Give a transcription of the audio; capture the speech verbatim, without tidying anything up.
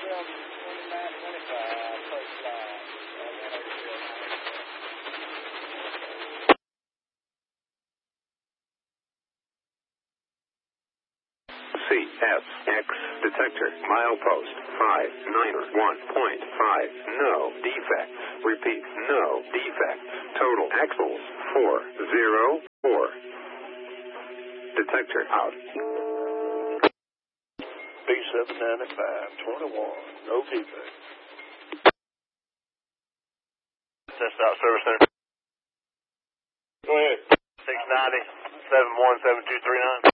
C S X detector milepost five nine one point five. No defects. Repeat, no defects. Total axles four zero four. Detector out. B seven ninety-five twenty-one. No defects. Test out service center. Go ahead. six ninety, seven one seven two three nine.